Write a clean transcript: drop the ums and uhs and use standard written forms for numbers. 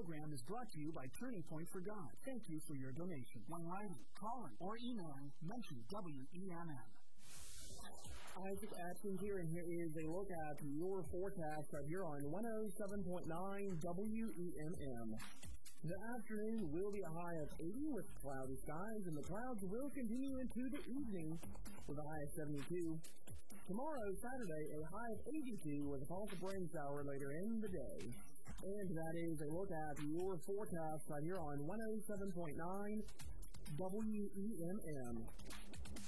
program is brought to you by Turning Point for God. Thank you for your donation. When writing, calling, or emailing, mention WEMM. Isaac Atkins here, and here is a look at your forecast right here on 107.9 WEMM. The afternoon will be a high of 80 with cloudy skies, and the clouds will continue into the evening with a high of 72. Tomorrow, Saturday, a high of 82 with a possible rain shower later in the day. And that is a look at your forecast right here on 107.9 WEMM.